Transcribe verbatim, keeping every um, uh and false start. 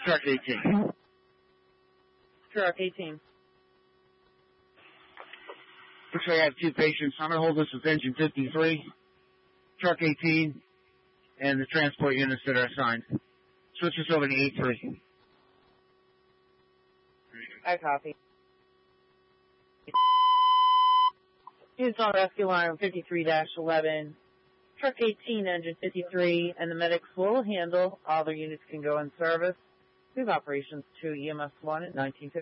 Truck eighteen. Truck eighteen. Looks like I have two patients. I'm going to hold this with engine fifty-three, truck eighteen, and the transport units that are assigned. Switch this over to E three. I copy. Units on rescue line fifty-three dash eleven. Truck eighteen, engine fifty-three, and the medics will handle. All their units can go in service. We have operations two E M S one at nineteen fifty.